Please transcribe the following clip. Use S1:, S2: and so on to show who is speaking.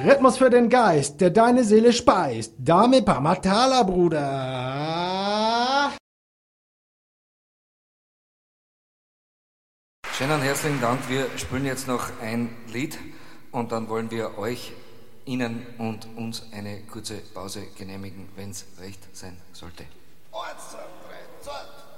S1: Rhythmus für den Geist, der deine Seele speist. Dame Pamatala, Bruder.
S2: Schönen herzlichen Dank. Wir spielen jetzt noch ein Lied und dann wollen wir euch, Ihnen und uns eine kurze Pause genehmigen, wenn es recht sein sollte.
S3: 1, 2, 3, 4.